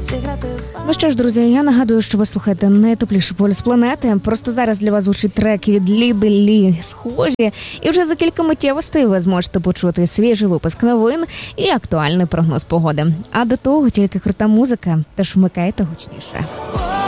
Ну що ж, друзі, я нагадую, що ви слухаєте найтепліший полюс планети. Просто зараз для вас звучить трек від Ліди Лі «Схожі». І вже за кілька миттєвостей ви зможете почути свіжий випуск новин і актуальний прогноз погоди. А до того тільки крута музика, тож вмикайте гучніше.